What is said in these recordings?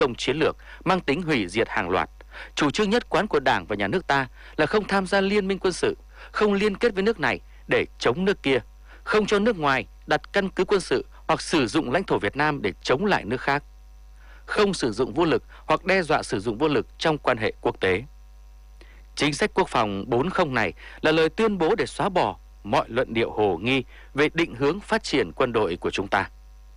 công chiến lược mang tính hủy diệt hàng loạt. Chủ trương nhất quán của Đảng và Nhà nước ta là không tham gia liên minh quân sự, không liên kết với nước này để chống nước kia, không cho nước ngoài đặt căn cứ quân sự hoặc sử dụng lãnh thổ Việt Nam để chống lại nước khác, không sử dụng vũ lực hoặc đe dọa sử dụng vũ lực trong quan hệ quốc tế. Chính sách quốc phòng 40 này là lời tuyên bố để xóa bỏ mọi luận điệu hồ nghi về định hướng phát triển quân đội của chúng ta.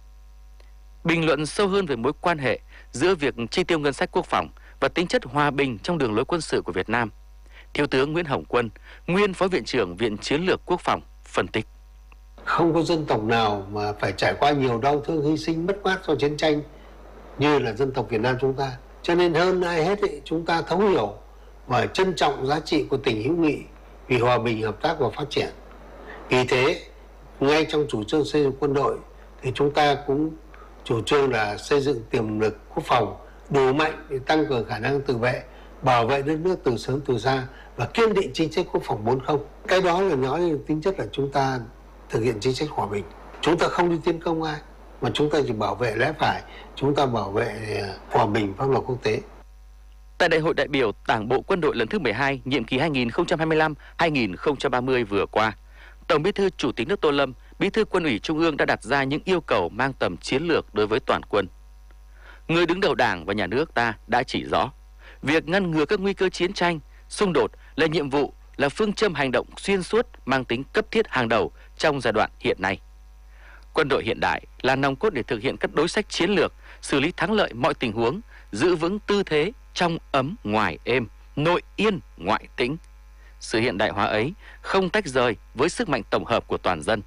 Bình luận sâu hơn về mối quan hệ giữa việc chi tiêu ngân sách quốc phòng và tính chất hòa bình trong đường lối quân sự của Việt Nam, Thiếu tướng Nguyễn Hồng Quân, nguyên Phó Viện trưởng Viện Chiến lược Quốc phòng, phân tích. Không có dân tộc nào mà phải trải qua nhiều đau thương, hy sinh, mất mát do chiến tranh như là dân tộc Việt Nam chúng ta. Cho nên hơn ai hết chúng ta thấu hiểu và trân trọng giá trị của tình hữu nghị vì hòa bình, hợp tác và phát triển. Vì thế, ngay trong chủ trương xây dựng quân đội thì chúng ta cũng chủ trương là xây dựng tiềm lực quốc phòng đủ mạnh để tăng cường khả năng tự vệ, bảo vệ đất nước từ sớm từ xa và kiên định chính sách quốc phòng 40. Cái đó là nói tính chất là chúng ta thực hiện chính sách hòa bình. Chúng ta không đi tiến công ai, mà chúng ta chỉ bảo vệ lẽ phải, chúng ta bảo vệ hòa bình, pháp luật quốc tế. Tại Đại hội đại biểu Đảng bộ Quân đội lần thứ 12, nhiệm kỳ 2025-2030 vừa qua, Tổng Bí thư Chủ tịch nước Tô Lâm, Bí thư Quân ủy Trung ương đã đặt ra những yêu cầu mang tầm chiến lược đối với toàn quân. Người đứng đầu Đảng và Nhà nước ta đã chỉ rõ, việc ngăn ngừa các nguy cơ chiến tranh, xung đột là nhiệm vụ, là phương châm hành động xuyên suốt mang tính cấp thiết hàng đầu trong giai đoạn hiện nay. Quân đội hiện đại là nòng cốt để thực hiện các đối sách chiến lược, xử lý thắng lợi mọi tình huống, giữ vững tư thế trong ấm ngoài êm, nội yên ngoại tĩnh. Sự hiện đại hóa ấy không tách rời với sức mạnh tổng hợp của toàn dân.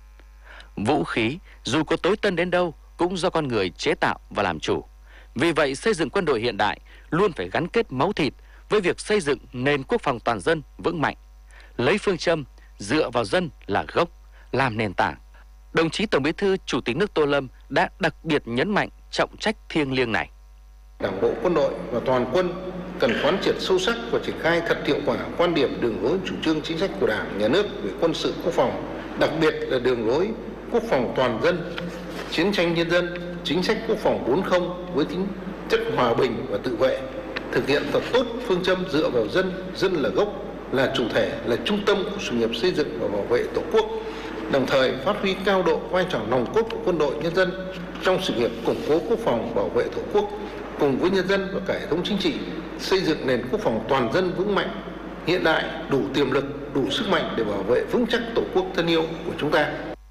Vũ khí dù có tối tân đến đâu cũng do con người chế tạo và làm chủ. Vì vậy xây dựng quân đội hiện đại luôn phải gắn kết máu thịt với việc xây dựng nền quốc phòng toàn dân vững mạnh, lấy phương châm dựa vào dân là gốc, làm nền tảng. Đồng chí Tổng Bí thư Chủ tịch nước Tô Lâm đã đặc biệt nhấn mạnh trọng trách thiêng liêng này. Đảng bộ quân đội và toàn quân cần quán triệt sâu sắc và triển khai thật hiệu quả quan điểm, đường lối, chủ trương, chính sách của Đảng, Nhà nước về quân sự quốc phòng, đặc biệt là đường lối quốc phòng toàn dân, chiến tranh nhân dân, chính sách quốc phòng 40 với tính chất hòa bình và tự vệ, thực hiện thật tốt phương châm dựa vào dân, dân là gốc, là chủ thể, là trung tâm của sự nghiệp xây dựng và bảo vệ Tổ quốc, đồng thời phát huy cao độ vai trò nòng cốt của quân đội nhân dân trong sự nghiệp củng cố quốc phòng, bảo vệ Tổ quốc, cùng với nhân dân và cả hệ thống chính trị, xây dựng nền quốc phòng toàn dân vững mạnh, hiện đại, đủ tiềm lực, đủ sức mạnh để bảo vệ vững chắc Tổ quốc thân yêu của chúng ta.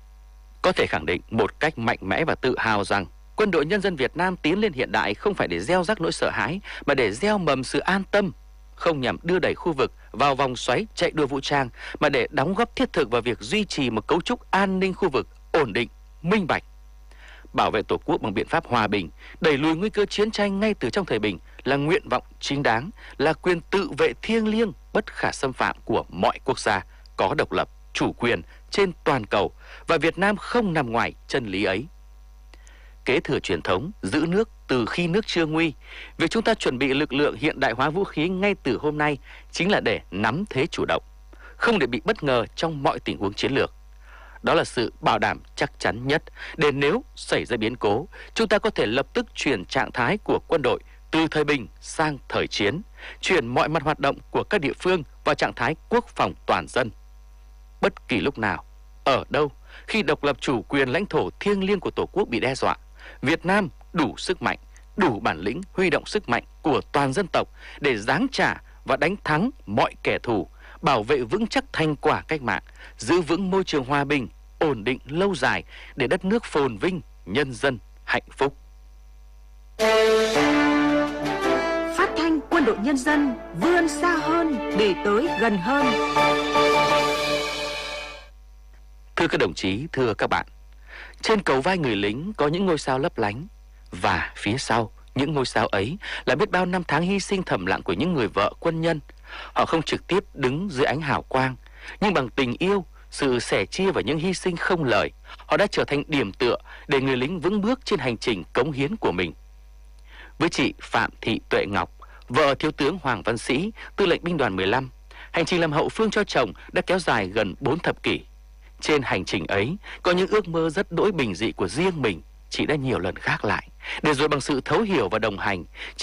Có thể khẳng định một cách mạnh mẽ và tự hào rằng Quân đội Nhân dân Việt Nam tiến lên hiện đại không phải để gieo rắc nỗi sợ hãi, mà để gieo mầm sự an tâm, không nhằm đưa đẩy khu vực vào vòng xoáy chạy đua vũ trang, mà để đóng góp thiết thực vào việc duy trì một cấu trúc an ninh khu vực ổn định, minh bạch. Bảo vệ Tổ quốc bằng biện pháp hòa bình, đẩy lùi nguy cơ chiến tranh ngay từ trong thời bình là nguyện vọng chính đáng, là quyền tự vệ thiêng liêng bất khả xâm phạm của mọi quốc gia có độc lập, chủ quyền trên toàn cầu, và Việt Nam không nằm ngoài chân lý ấy. Kế thừa truyền thống giữ nước từ khi nước chưa nguy, việc chúng ta chuẩn bị lực lượng hiện đại hóa vũ khí ngay từ hôm nay chính là để nắm thế chủ động, không để bị bất ngờ trong mọi tình huống chiến lược. Đó là sự bảo đảm chắc chắn nhất để nếu xảy ra biến cố, chúng ta có thể lập tức chuyển trạng thái của quân đội từ thời bình sang thời chiến, chuyển mọi mặt hoạt động của các địa phương vào trạng thái quốc phòng toàn dân. Bất kỳ lúc nào, ở đâu, khi độc lập chủ quyền lãnh thổ thiêng liêng của Tổ quốc bị đe dọa, Việt Nam đủ sức mạnh, đủ bản lĩnh huy động sức mạnh của toàn dân tộc để giáng trả và đánh thắng mọi kẻ thù, bảo vệ vững chắc thành quả cách mạng, giữ vững môi trường hòa bình, ổn định lâu dài để đất nước phồn vinh, nhân dân hạnh phúc. Phát thanh Quân đội Nhân dân vươn xa hơn để tới gần hơn. Thưa các đồng chí, thưa các bạn, trên cầu vai người lính có những ngôi sao lấp lánh, và phía sau những ngôi sao ấy là biết bao năm tháng hy sinh thầm lặng của những người vợ quân nhân. Họ không trực tiếp đứng dưới ánh hào quang, nhưng bằng tình yêu, sự sẻ chia và những hy sinh không lời, họ đã trở thành điểm tựa để người lính vững bước trên hành trình cống hiến của mình. Với chị Phạm Thị Tuệ Ngọc, vợ Thiếu tướng Hoàng Văn Sĩ, tư lệnh binh đoàn 15, hành trình làm hậu phương cho chồng đã kéo dài gần 4 thập kỷ. Trên hành trình ấy, có những ước mơ rất đỗi bình dị của riêng mình, chị đã nhiều lần gác lại, để rồi bằng sự thấu hiểu và đồng hành, chị